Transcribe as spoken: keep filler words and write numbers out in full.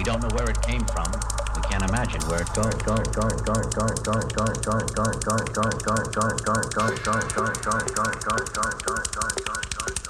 We don't know where it came from. We can't imagine where it goes.